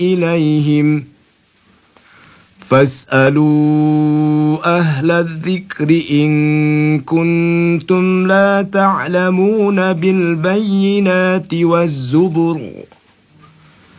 إليهم فاسألوا أهل الذكر إن كنتم لا تعلمون بالبينات والزبر